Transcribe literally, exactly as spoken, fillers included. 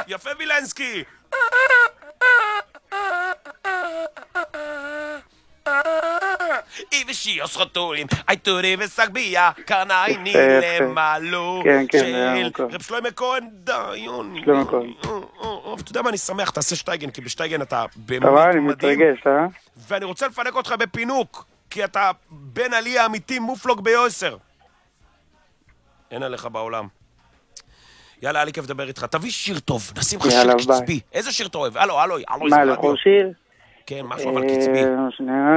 יפה וילנסקי. איבשי אוסחתולים, אייטורי וסגביה, קרנייני למעלו של רב שלמה כהן דיון. שלמה כהן. אתה יודע מה, אני שמח, תעשה שטייגן, כי בשטייגן אתה באמת אתה רואה, אני מדהים. מתרגש, אה? ואני רוצה לפנק אותך בפינוק, כי אתה בן עלי האמיתי מופלוג ביוסר. אין עליך בעולם. יאללה, היה לי כיף לדבר איתך. תביא שיר טוב, נשים לך שיר קצבי. איזה שיר אתה אוהב? הלו, הלו, הלו. מה, לכל שיר? כן, משהו אבל קצבי.